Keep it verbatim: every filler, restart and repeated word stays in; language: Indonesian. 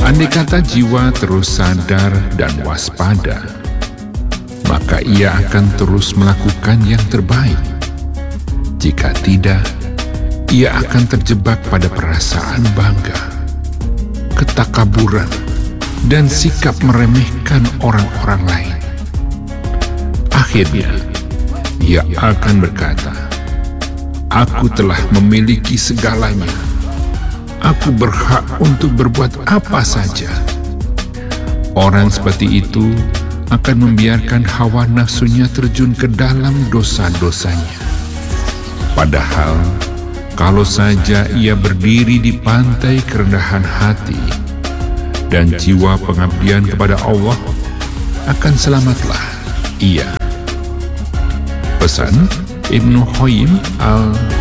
Andai kata jiwa terus sadar dan waspada, maka ia akan terus melakukan yang terbaik. Jika tidak, ia akan terjebak pada perasaan bangga, ketakaburan, dan sikap meremehkan orang-orang lain. Akhirnya, ia akan berkata, "Aku telah memiliki segalanya. Aku berhak untuk berbuat apa saja." Orang seperti itu akan membiarkan hawa nafsunya terjun ke dalam dosa-dosanya. Padahal, kalau saja ia berdiri di pantai kerendahan hati dan jiwa pengabdian kepada Allah, akan selamatlah ia. Pesan Ibnu Qayyim al